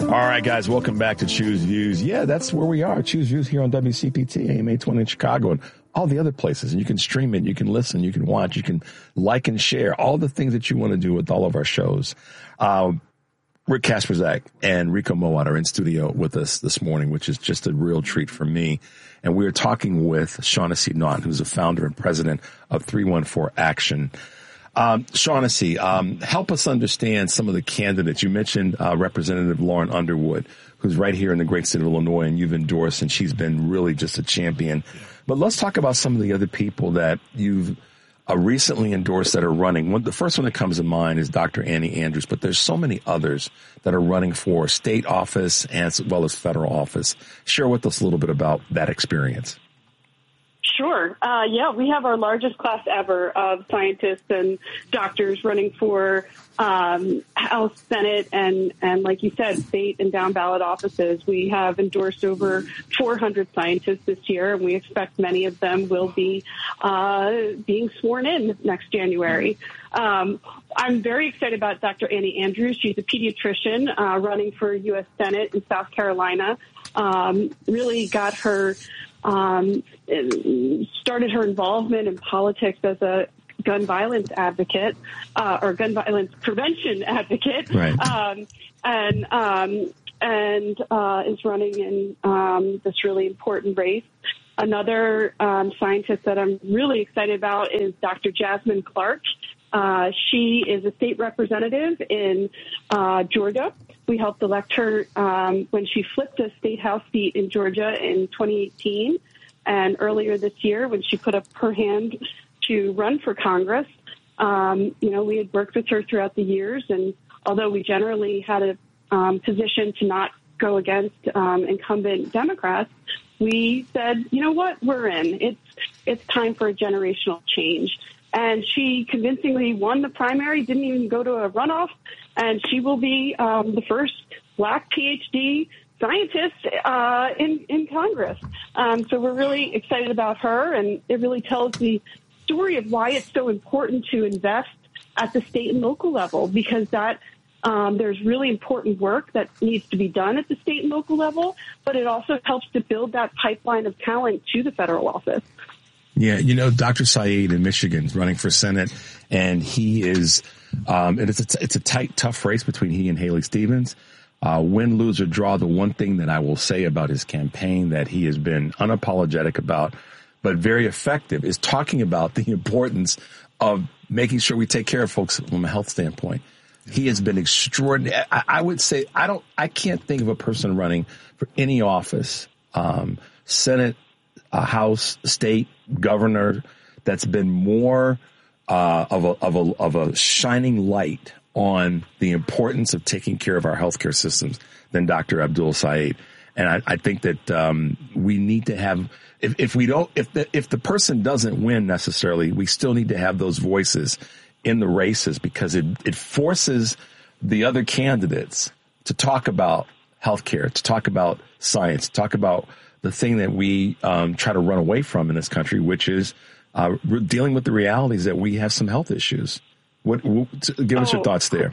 All right, guys, welcome back to Choose Views. Yeah, that's where we are. Choose Views here on WCPT, AM 820 in Chicago, and all the other places. And you can stream it, you can listen, you can watch, you can like and share, all the things that you want to do with all of our shows. Rick Kasperzak and Rico Mowat are in studio with us this morning, which is just a real treat for me. And we are talking with Shaughnessy Naughton, who's the founder and president of 314 Action. Shaughnessy, help us understand some of the candidates. You mentioned Representative Lauren Underwood, who's right here in the great state of Illinois, and you've endorsed, and she's been really just a champion. But let's talk about some of the other people that you've recently endorsed that are running. The first one that comes to mind is Dr. Annie Andrews, but there's so many others that are running for state office as well as federal office. Share with us a little bit about that experience. Sure. Yeah, we have our largest class ever of scientists and doctors running for House, Senate, and like you said, state and down ballot offices. We have endorsed over 400 scientists this year, and we expect many of them will be being sworn in next January. I'm very excited about Dr. Annie Andrews. She's a pediatrician running for U.S. Senate in South Carolina. Really got her started her involvement in politics as a gun violence advocate, or gun violence prevention advocate, right. And is running in this really important race. Another scientist that I'm really excited about is Dr. Jasmine Clark. She is a state representative in Georgia. We helped elect her when she flipped a state house seat in Georgia in 2018. And earlier this year, when she put up her hand to run for Congress, we had worked with her throughout the years. And although we generally had a position to not go against incumbent Democrats, we said, you know what, we're in. It's time for a generational change. And she convincingly won the primary, didn't even go to a runoff, and she will be the first Black PhD scientist in Congress. So we're really excited about her, and it really tells the story of why it's so important to invest at the state and local level, because that there's really important work that needs to be done at the state and local level, but it also helps to build that pipeline of talent to the federal office. Yeah, Dr. Saeed in Michigan is running for Senate, and he is, it's a tight, tough race between he and Haley Stevens. Win, lose, or draw, the one thing that I will say about his campaign that he has been unapologetic about, but very effective, is talking about the importance of making sure we take care of folks from a health standpoint. He has been extraordinary. I would say I can't think of a person running for any office, Senate, House, state, governor, that's been more of a shining light on the importance of taking care of our healthcare systems than Dr. Abdul Saeed. And I think that we need to have, if the person doesn't win necessarily, we still need to have those voices in the races, because it forces the other candidates to talk about healthcare, to talk about science, to talk about the thing that we try to run away from in this country, which is dealing with the realities that we have some health issues. Give us your thoughts there.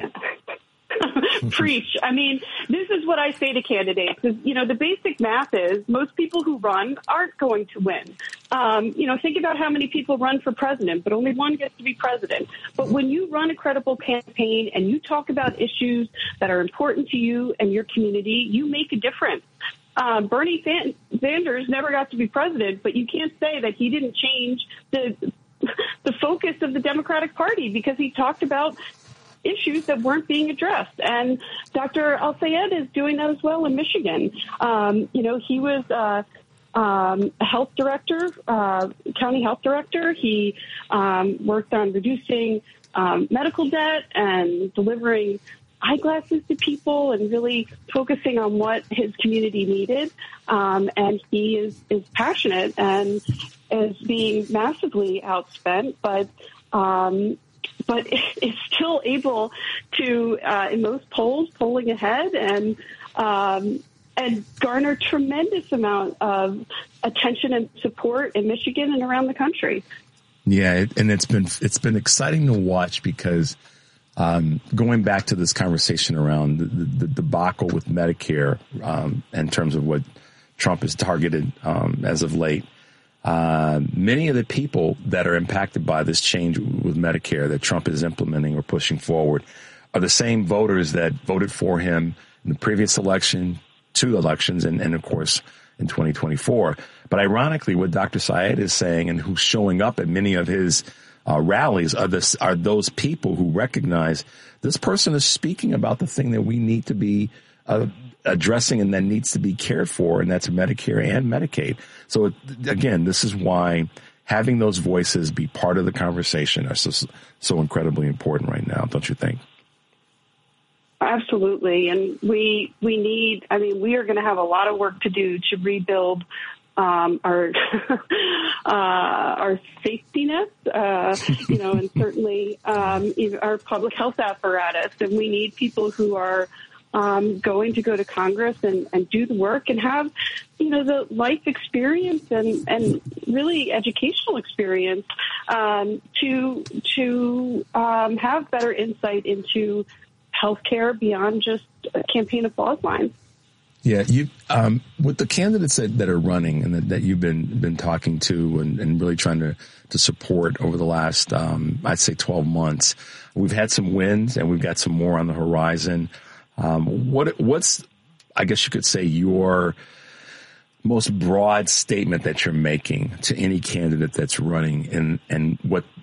Preach. I mean, this is what I say to candidates is, the basic math is most people who run aren't going to win. Think about how many people run for president, but only one gets to be president. But when you run a credible campaign and you talk about issues that are important to you and your community, you make a difference. Bernie Sanders never got to be president, but you can't say that he didn't change the focus of the Democratic Party, because he talked about issues that weren't being addressed. And Dr. Al-Sayed is doing that as well in Michigan. He was a health director, county health director. He worked on reducing medical debt and delivering eyeglasses to people and really focusing on what his community needed. And he is passionate and is being massively outspent, but is still able to, in most polls, polling ahead and garner tremendous amount of attention and support in Michigan and around the country. Yeah, and it's been exciting to watch, because Going back to this conversation around the debacle with Medicare, in terms of what Trump has targeted as of late, many of the people that are impacted by this change with Medicare that Trump is implementing or pushing forward are the same voters that voted for him in the previous election, 2 elections, and of course in 2024. But ironically, what Dr. Syed is saying and who's showing up at many of his rallies are those people who recognize this person is speaking about the thing that we need to be addressing and that needs to be cared for, and that's Medicare and Medicaid. So again, this is why having those voices be part of the conversation are so incredibly important right now, don't you think? Absolutely. And we are going to have a lot of work to do to rebuild our safety nets, and certainly our public health apparatus. And we need people who are going to go to Congress and do the work and have, the life experience and really educational experience to have better insight into healthcare beyond just a campaign applause lines. Yeah, you with the candidates that are running and that you've been talking to and really trying to support over the last I'd say 12 months, we've had some wins and we've got some more on the horizon. What's I guess you could say your most broad statement that you're making to any candidate that's running and what